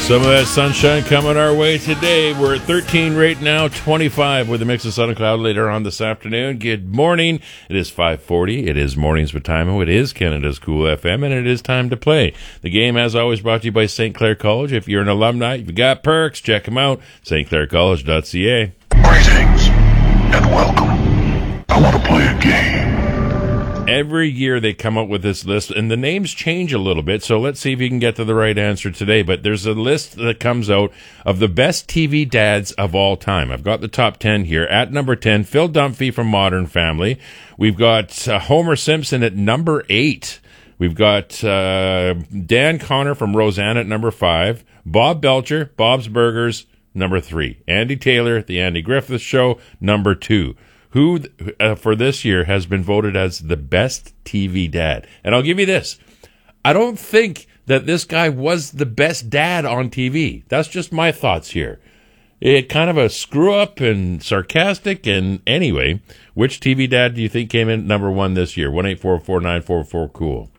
Some of that sunshine coming our way today. We're at 13 right now, 25 with a mix of sun and cloud later on this afternoon. Good morning. It is 5:40. It is Mornings with Timo. It is Canada's Cool FM, and it is time to play. The game, as always, brought to you by St. Clair College. If you're an alumni, you've got perks. Check them out. stclaircollege.ca. Greetings and welcome. I want to play a game. Every year they come up with this list, and the names change a little bit, so let's see if you can get to the right answer today. But there's a list that comes out of the best TV dads of all time. I've got the top 10 here. At number 10, Phil Dunphy from Modern Family. We've got Homer Simpson at number 8. We've got Dan Connor from Roseanne at number 5. Bob Belcher, Bob's Burgers, number 3. Andy Taylor, The Andy Griffith Show, number 2. Who, for this year, has been voted as the best TV dad? And I'll give you this. I don't think that this guy was the best dad on TV. That's just my thoughts here. It kind of a screw-up and sarcastic. And anyway, which TV dad do you think came in number 1 this year? 1-844-944-COOL.